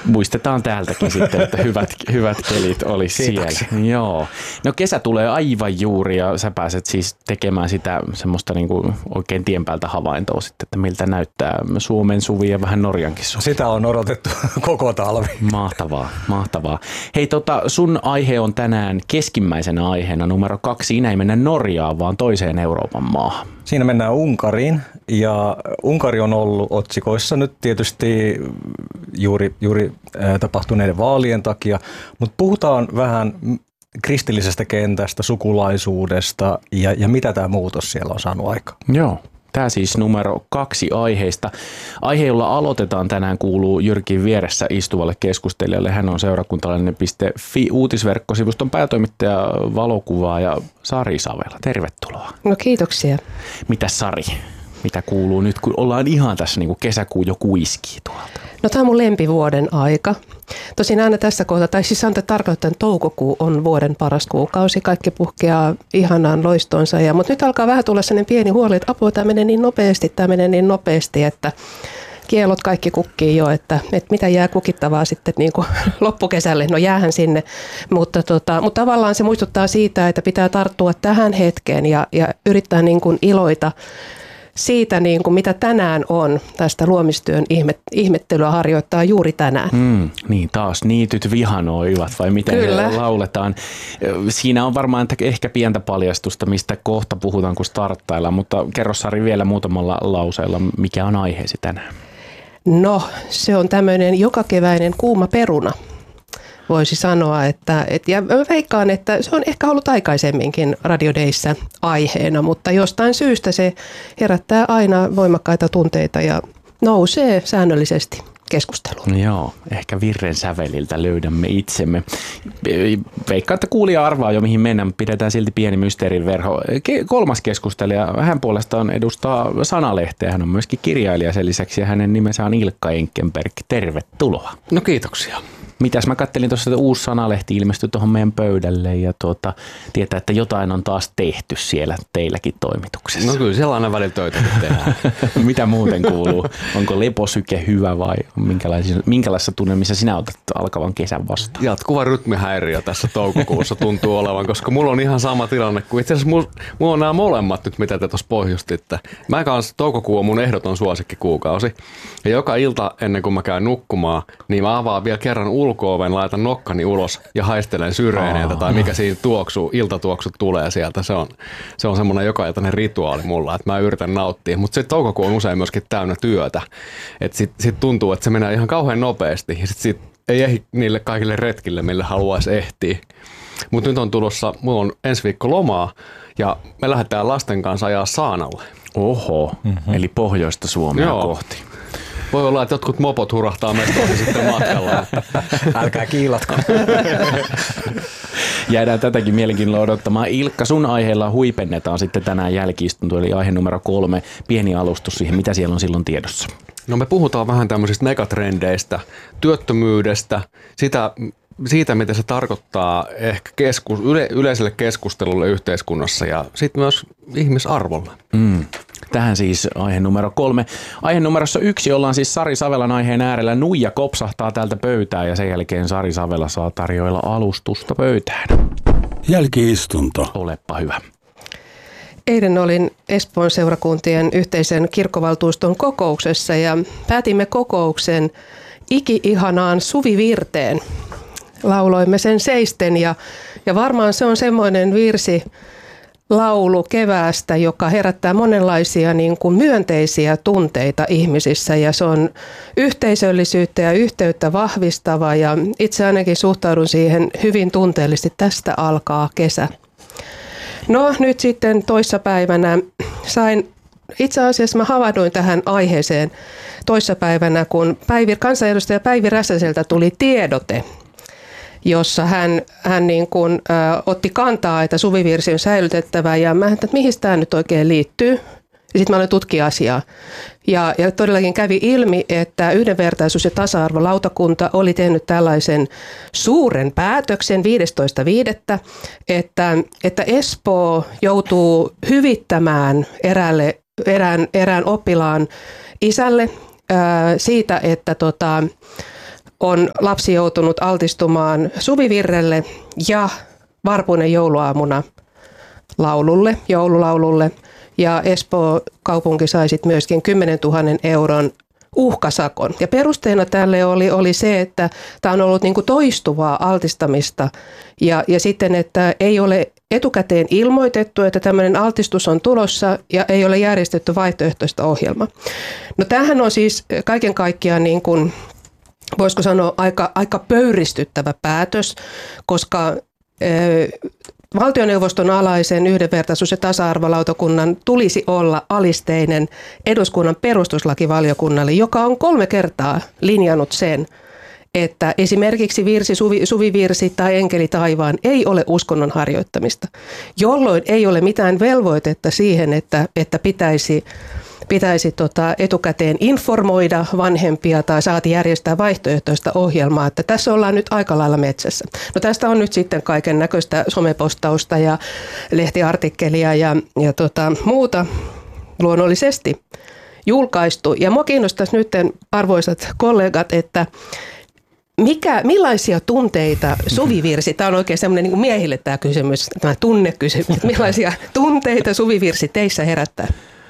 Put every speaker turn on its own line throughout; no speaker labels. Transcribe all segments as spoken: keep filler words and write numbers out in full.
Muistetaan täältäkin sitten, että hyvät, hyvät kelit olisi siellä. Joo. No kesä tulee aivan juuri ja sä pääset siis tekemään sitä semmoista niin kuin oikein tien päältä havaintoa sitten, että miltä näyttää Suomen suvi ja vähän Norjankin suvi.
Sitä on odotettu koko talvi.
Mahtavaa, mahtavaa. Hei, tota, sun aihe on tänään keskimmäisenä aiheena numero kaksi. Siinä ei mennä Norjaan, vaan toiseen Euroopan maahan.
Siinä mennään Unkariin ja Unkari on ollut otsikoissa nyt tietysti juuri, juuri tapahtuneiden vaalien takia, mutta puhutaan vähän kristillisestä kentästä, sukulaisuudesta ja, ja mitä tämä muutos siellä on saanut aikaan.
Joo. Tämä siis numero kaksi aiheista. Aihe, jolla aloitetaan tänään, kuuluu Jyrkin vieressä istuvalle keskustelijalle. Hän on seurakuntalainen piste fi uutisverkkosivuston päätoimittaja, valokuvaaja Sari Savela. Tervetuloa.
No kiitoksia.
Mitä Sari? Mitä kuuluu nyt, kun ollaan ihan tässä niin kuin kesäkuu jo kuiskii tuolta?
No tämä on mun lempivuoden aika. Tosin aina tässä kohtaa, tai siis sanotaan tarkoittaa, että toukokuu on vuoden paras kuukausi. Kaikki puhkeaa ihanaan loistonsa. Ja, mutta nyt alkaa vähän tulla sellainen pieni huoli, että apua, tämä menee niin nopeasti, tämä menee niin nopeasti, että kielot kaikki kukkii jo, että, että mitä jää kukittavaa sitten niin kuin loppukesälle. No jäähän sinne, mutta, tota, mutta tavallaan se muistuttaa siitä, että pitää tarttua tähän hetkeen ja, ja yrittää niin kuin iloita siitä, niin kuin mitä tänään on, tästä luomistyön ihmet, ihmettelyä harjoittaa juuri tänään.
Mm, niin, taas niityt vihanoivat, vai miten Kyllä. ne lauletaan. Siinä on varmaan ehkä pientä paljastusta, mistä kohta puhutaan, kun starttaillaan, mutta kerro Sari vielä muutamalla lauseella, mikä on aiheesi tänään?
No, se on tämmöinen jokakeväinen kuuma peruna. Voisi sanoa, että, et, ja veikkaan, että se on ehkä ollut aikaisemminkin Radio Dayssä aiheena, mutta jostain syystä se herättää aina voimakkaita tunteita ja nousee säännöllisesti keskusteluun.
Joo, ehkä virren säveliltä löydämme itsemme. Veikkaan, että kuulija arvaa jo mihin mennään, pidetään silti pieni mysteerin verho. Kolmas keskustelija, hän puolestaan edustaa Sanalehteä, hän on myöskin kirjailija sen lisäksi ja hänen nimensä on Ilkka Enkenberg. Tervetuloa.
No kiitoksia.
Mitäs mä kattelin tuossa, että uusi Sanalehti ilmestyi tuohon meidän pöydälle ja tuota, tietää, että jotain on taas tehty siellä teilläkin toimituksessa.
No kyllä siellä aina välillä töitä tehdään.
Mitä muuten kuuluu? Onko leposyke hyvä vai minkälaisessa tunnelmissa sinä otat alkavan kesän vastaan?
Jatkuva rytmihäiriö tässä toukokuussa tuntuu olevan, koska mulla on ihan sama tilanne kuin itse asiassa mulla, mulla on nämä molemmat nyt, mitä te tuossa pohjustitte. Mä kanssa toukokuu on mun ehdoton suosikkikuukausi ja joka ilta ennen kuin mä käyn nukkumaan, niin mä avaan vielä kerran ulko-oven, laitan nokkani ulos ja haistelen syreeneitä tai mikä siinä tuoksu, iltatuoksut tulee sieltä. Se on, se on semmoinen jokailtainen rituaali mulla, että mä yritän nauttia. Mutta se toukokuu on usein myöskin täynnä työtä. Että sit, sit tuntuu, että se menee ihan kauhean nopeasti ja sit, sit ei ehdi niille kaikille retkille, mille haluaisi ehtiä. Mutta nyt on tulossa, mulla on ensi viikko lomaa ja me lähdetään lasten kanssa ajaa saanalle.
Oho, mm-hmm. eli pohjoista Suomea Joo. kohti.
Voi olla, että jotkut mopot hurahtaa meistä sitten matkalla.
Älkää kiilatko.
Jäädään tätäkin mielenkiinnolla odottamaan. Ilkka, sun aiheella huipennetaan sitten tänään jälki-istunto, eli aihe numero kolme, pieni alustus siihen, mitä siellä on silloin tiedossa.
No me puhutaan vähän tämmöisistä megatrendeistä, työttömyydestä, sitä, siitä mitä se tarkoittaa ehkä keskus, yle, yleiselle keskustelulle yhteiskunnassa ja sitten myös ihmisarvolle.
Mm. Tähän siis aihe numero kolme. Aihe numerossa yksi ollaan siis Sari Savelan aiheen äärellä. Nuija kopsahtaa täältä pöytään ja sen jälkeen Sari Savela saa tarjoilla alustusta pöytään.
Jälki-istunto.
Olepa hyvä.
Eilen olin Espoon seurakuntien yhteisen kirkkovaltuuston kokouksessa ja päätimme kokouksen iki-ihanaan suvivirteen. Lauloimme sen seisten ja, ja varmaan se on semmoinen virsi, laulu keväästä, joka herättää monenlaisia niin kuin myönteisiä tunteita ihmisissä ja se on yhteisöllisyyttä ja yhteyttä vahvistava ja itse ainakin suhtaudun siihen hyvin tunteellisesti. Tästä alkaa kesä. No nyt sitten toissapäivänä sain, itse asiassa mä havahduin tähän aiheeseen toissapäivänä, kun Päivi, kansanedustaja Päivi Räsäseltä tuli tiedote, jossa hän, hän niin kuin, ä, otti kantaa, että suvivirsi on säilytettävä ja mä ajattelin, että mihin tämä nyt oikein liittyy. Ja sitten mä aloin tutkia asiaa. Ja, ja todellakin kävi ilmi, että yhdenvertaisuus- ja tasa-arvolautakunta oli tehnyt tällaisen suuren päätöksen viidestoista viidettä, että, että Espoo joutuu hyvittämään eräälle, erään, erään oppilaan isälle ää, siitä, että tota, on lapsi joutunut altistumaan suvivirrelle ja Varpunen jouluaamuna laululle, joululaululle. Ja Espoo kaupunki sai sitten myöskin kymmenen tuhatta euron uhkasakon. Ja perusteena tälle oli, oli se, että tämä on ollut niinku toistuvaa altistamista ja, ja sitten, että ei ole etukäteen ilmoitettu, että tämmöinen altistus on tulossa ja ei ole järjestetty vaihtoehtoista ohjelmaa. No tämähän on siis kaiken kaikkiaan niin kuin, voisiko sanoa aika, aika pöyristyttävä päätös, koska valtioneuvoston alaisen yhdenvertaisuus- ja tasa-arvolautakunnan tulisi olla alisteinen eduskunnan perustuslakivaliokunnalle, joka on kolme kertaa linjannut sen, että esimerkiksi virsi, suvi, suvivirsi tai enkeli taivaan ei ole uskonnon harjoittamista, jolloin ei ole mitään velvoitetta siihen, että, että pitäisi pitäisi tota etukäteen informoida vanhempia tai saati järjestää vaihtoehtoista ohjelmaa, että tässä ollaan nyt aika lailla metsässä. No tästä on nyt sitten kaiken näköistä somepostausta ja lehtiartikkelia ja, ja tota, muuta luonnollisesti julkaistu. Ja mua kiinnostaisi nyt, arvoisat kollegat, että Mikä, millaisia tunteita suvivirsi, tämä on oikein semmoinen niin kuin miehille tämä kysymys, tämä tunnekysymys, että millaisia tunteita suvivirsi teissä herättää?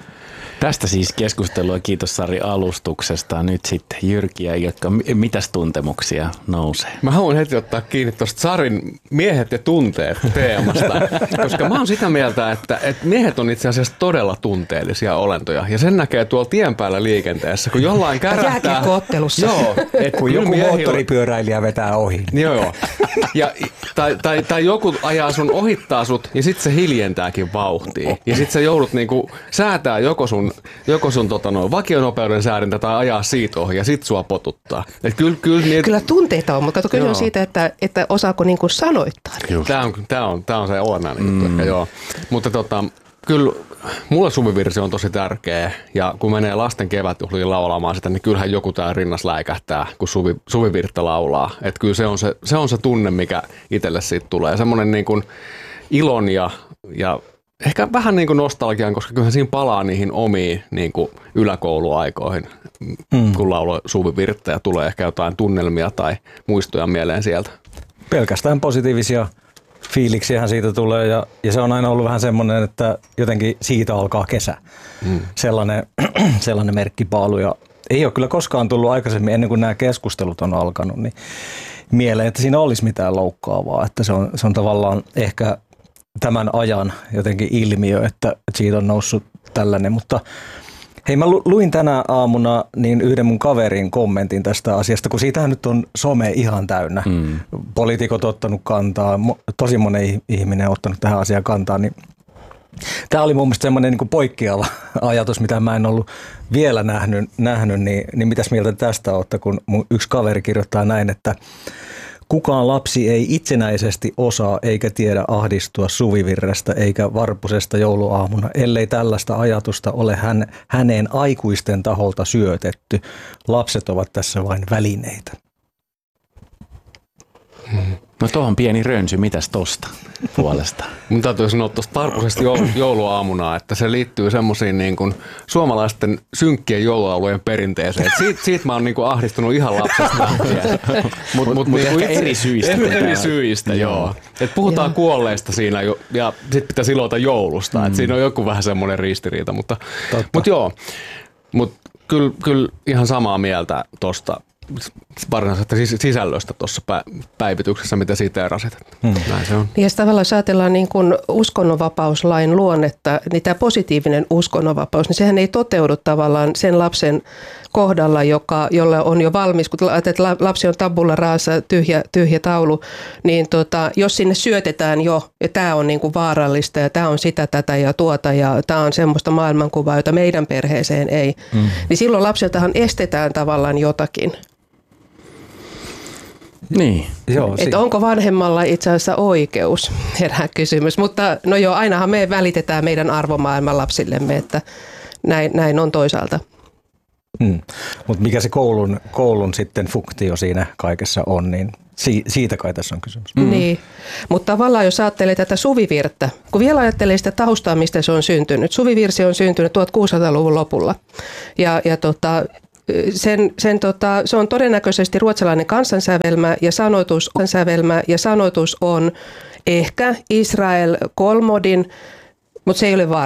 Tästä siis keskustelua. Kiitos Sari alustuksesta. Nyt sitten Jyrki ja Ilkka, mitäs tuntemuksia nousee?
Mä haluan heti ottaa kiinni tuosta Sarin miehet ja tunteet teemasta, koska mä oon sitä mieltä, että, että miehet on itse asiassa todella tunteellisia olentoja. Ja sen näkee tuolla tien päällä liikenteessä, kun jollain kärähtää.
Jääkiekko-ottelussa.
Joo, et
kun joku
miehillä
moottoripyöräilijä vetää ohi.
Joo, joo. Ja, tai, tai, tai joku ajaa sun, ohittaa sut ja sitten se hiljentääkin vauhtia. Ja sitten sä joudut niinku säätää joko sun, joko sun tota, no, vakionopeuden säädintä tai ajaa siitä ohi ja sit sua potuttaa. Et kyllä, kyllä, niitä...
kyllä tunteita on, mutta kyse on siitä, että, että osaako niinku sanoittaa.
Tämä on, tää on, tää on se olennainen mm. juttu ehkä, joo. Mutta tota, kyllä mulle suvivirsi on tosi tärkeä ja kun menee lasten kevätjuhliin laulamaan sitä, niin kyllähän joku tää rinnas läikähtää, kun suvi, suvivirttä laulaa. Että kyllä se on se, se on se tunne, mikä itselle siitä tulee. Semmoinen niin kuin ilon ja, ja ehkä vähän niin kuin nostalgian, koska kyllähän siinä palaa niihin omiin niin kuin yläkouluaikoihin, mm. kun lauloi suvivirttä ja tulee ehkä jotain tunnelmia tai muistoja mieleen sieltä.
Pelkästään positiivisia fiiliksiähän siitä tulee ja, ja se on aina ollut vähän semmoinen, että jotenkin siitä alkaa kesä. Mm. Sellainen, sellainen merkkipaalu ja ei ole kyllä koskaan tullut aikaisemmin ennen kuin nämä keskustelut on alkanut, niin mieleen, että siinä olisi mitään loukkaavaa, että se on, se on tavallaan ehkä tämän ajan jotenkin ilmiö, että siitä on noussut tällainen, mutta hei, mä luin tänä aamuna niin yhden mun kaverin kommentin tästä asiasta, kun siitähän nyt on some ihan täynnä. Mm. Poliitikot ottanut kantaa, tosi monen ihminen on ottanut tähän asiaan kantaa, niin tämä oli mun mielestä semmoinen niin kuin poikkeava ajatus, mitä mä en ollut vielä nähnyt, nähnyt niin, niin mitäs mieltä tästä olette, kun mun yksi kaveri kirjoittaa näin, että kukaan lapsi ei itsenäisesti osaa eikä tiedä ahdistua suvivirrestä eikä varpusesta jouluaamuna, ellei tällaista ajatusta ole hän, häneen aikuisten taholta syötetty. Lapset ovat tässä vain välineitä.
No tuohon pieni rönsy, mitäs tosta puolesta?
Mun täytyy sanoa tuosta Varpusesta jouluaamuna, että se liittyy semmoisiin niin kuin suomalaisten synkkien joululaulujen perinteeseen. Et siitä, siitä mä oon niin kuin ahdistunut ihan lapsesta lähtien. Mutta mut,
mut ehkä eri syistä.
Eri syistä, joo. Et puhutaan joo. kuolleista siinä jo, ja sitten pitäisi iloita joulusta. Mm. Et siinä on joku vähän semmoinen ristiriita. Mutta mut joo, mutta kyllä, kyllä ihan samaa mieltä tosta. Varsinaisesta sisällöstä tuossa päivityksessä, mitä siitä erasit. Hmm. Näin se on.
Ja tavallaan jos ajatellaan niin kuin uskonnonvapauslain luonnetta, niin tämä positiivinen uskonnonvapaus, niin sehän ei toteudu tavallaan sen lapsen kohdalla, joka, jolla on jo valmis, kun että lapsi on tabulla raassa, tyhjä, tyhjä taulu, niin tota, jos sinne syötetään jo, ja tämä on niin kuin vaarallista, ja tämä on sitä, tätä ja tuota, ja tämä on semmoista maailmankuvaa, jota meidän perheeseen ei, hmm. niin silloin lapseltahan estetään tavallaan jotakin.
Niin.
Joo,
että onko vanhemmalla itse asiassa oikeus, herää kysymys. Mutta no joo, ainahan me välitetään meidän arvomaailman lapsillemme, että näin, näin on toisaalta.
Hmm. Mutta mikä se koulun, koulun sitten funktio siinä kaikessa on, niin si- siitä kai tässä on kysymys.
Mm. Niin, mutta tavallaan jos ajattelee tätä suvivirttä, kun vielä ajattelee sitä taustaa, mistä se on syntynyt. Suvivirsi on syntynyt tuhatkuusisataaluvun lopulla ja, ja tota, sen, sen tota, se on todennäköisesti ruotsalainen kansansävelmä ja sanoitus, kansansävelmä ja sanoitus on ehkä Israel Kolmodin, mutta se ei ole varma.